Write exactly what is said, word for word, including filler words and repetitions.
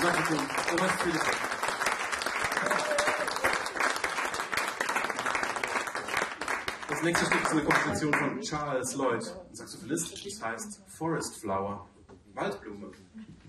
Saxophon. Thomas Philipp. Das nächste Stück ist eine Komposition von Charles Lloyd, ein Saxophonist. Das heißt Forest Flower, Waldblume.